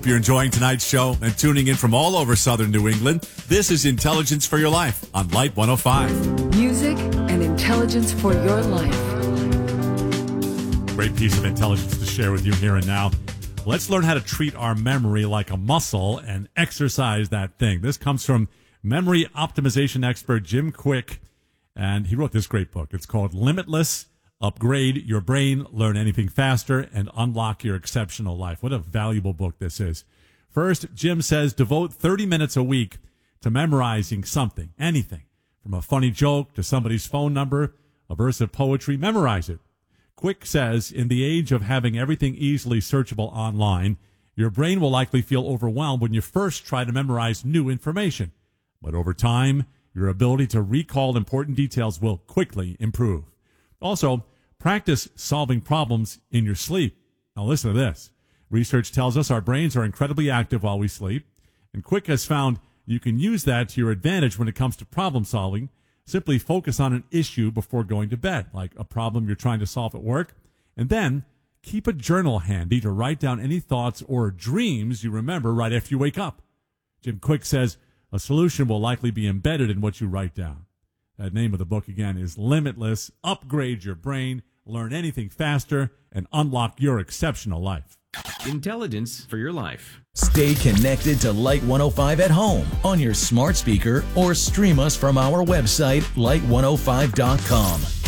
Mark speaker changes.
Speaker 1: Hope you're enjoying tonight's show and tuning in from all over southern New England. This is Intelligence for Your Life on Light 105.
Speaker 2: Music and intelligence for your life.
Speaker 1: Great piece of intelligence to share with you here and now. Let's learn how to treat our memory like a muscle and exercise that thing. This comes from memory optimization expert Jim Kwik, and he wrote this great book. It's called Limitless: Upgrade Your Brain, Learn Anything Faster, and Unlock Your Exceptional Life. What a valuable book this is. First, Jim says devote 30 minutes a week to memorizing something, anything, from a funny joke to somebody's phone number, a verse of poetry. Memorize it. Kwik says, in the age of having everything easily searchable online, your brain will likely feel overwhelmed when you first try to memorize new information. But over time, your ability to recall important details will quickly improve. Also, practice solving problems in your sleep. Now listen to this. Research tells us our brains are incredibly active while we sleep, and Kwik has found you can use that to your advantage when it comes to problem solving. Simply focus on an issue before going to bed, like a problem you're trying to solve at work, and then keep a journal handy to write down any thoughts or dreams you remember right after you wake up. Jim Kwik says a solution will likely be embedded in what you write down. The name of the book, again, is Limitless: Upgrade Your Brain, Learn Anything Faster, and Unlock Your Exceptional Life.
Speaker 3: Intelligence for your life.
Speaker 4: Stay connected to Light 105 at home on your smart speaker or stream us from our website, light105.com.